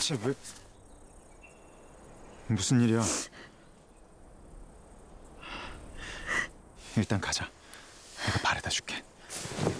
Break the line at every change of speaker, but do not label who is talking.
대체 왜 무슨 일이야? 일단 가자. 내가 바래다 줄게.